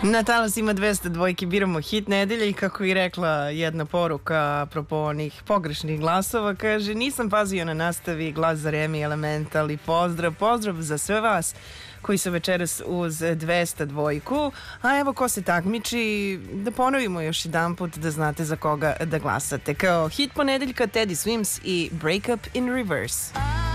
Na talasima 202 biramo hit nedelje i kako je rekla jedna poruka apropo onih pogrešnih glasova, kaže nisam pazio na nastavi, glas za Remi Elemental i pozdrav za sve vas koji su večeras uz 202. A evo ko se takmiči, da ponovimo još jedan put da znate za koga da glasate. Kao hit ponedeljka Teddy Swims i Break Up in Reverse.